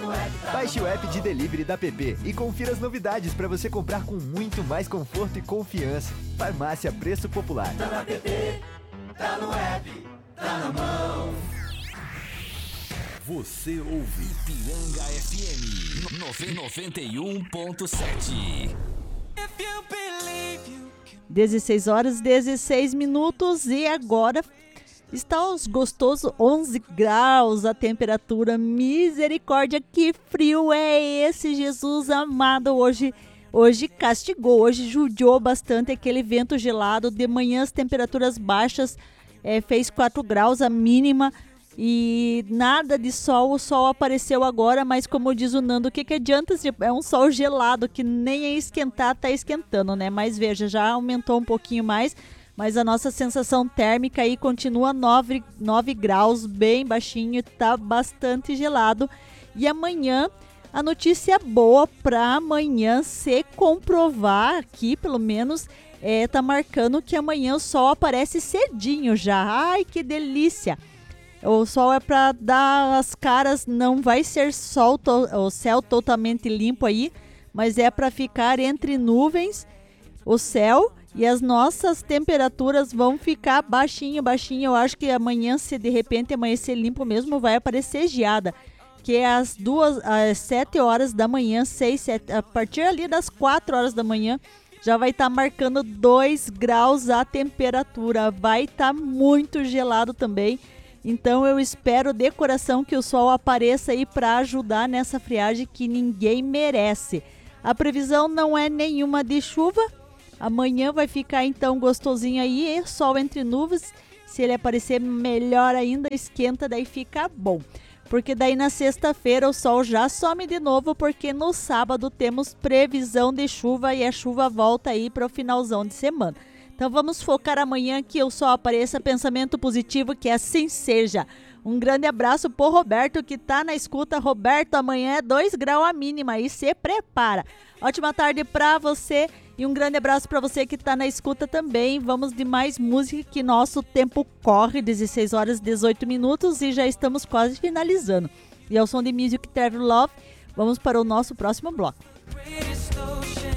Baixe o app de delivery da PP e confira as novidades para você comprar com muito mais conforto e confiança. Farmácia Preço Popular. Tá na PP, tá no app, tá na mão. Você ouve Piranga FM 91.7. 16 horas 16 minutos e agora está os gostosos 11 graus a temperatura. Misericórdia, que frio é esse, Jesus amado. Hoje castigou, hoje judiou bastante aquele vento gelado. De manhã as temperaturas baixas, fez 4 graus a mínima. E nada de sol, o sol apareceu agora, mas como diz o Nando, o que adianta se é um sol gelado, que nem é esquentar, tá esquentando, né? Mas veja, já aumentou um pouquinho mais, mas a nossa sensação térmica aí continua 9 graus, bem baixinho, tá bastante gelado. E amanhã, a notícia boa para amanhã se comprovar aqui, pelo menos, tá marcando que amanhã o sol aparece cedinho já. Ai, que delícia! O sol é para dar as caras, não vai ser o céu totalmente limpo aí, mas é para ficar entre nuvens o céu e as nossas temperaturas vão ficar baixinho. Eu acho que amanhã, se de repente amanhecer limpo mesmo, vai aparecer geada, que é às 7 horas da manhã, 6, 7, a partir ali das 4 horas da manhã, já vai estar marcando 2 graus a temperatura, vai estar muito gelado também. Então eu espero de coração que o sol apareça aí para ajudar nessa friagem que ninguém merece. A previsão não é nenhuma de chuva. Amanhã vai ficar então gostosinho aí, sol entre nuvens. Se ele aparecer melhor ainda, esquenta, daí fica bom. Porque daí na sexta-feira o sol já some de novo, porque no sábado temos previsão de chuva e a chuva volta aí para o finalzão de semana. Então vamos focar amanhã que o sol apareça, pensamento positivo, que assim seja. Um grande abraço pro Roberto que tá na escuta. Roberto, amanhã é 2 graus a mínima e se prepara. Ótima tarde pra você e um grande abraço pra você que tá na escuta também. Vamos de mais música que nosso tempo corre, 16 horas 18 minutos e já estamos quase finalizando. E ao som de Music Travel Love, vamos para o nosso próximo bloco. Greatest ocean.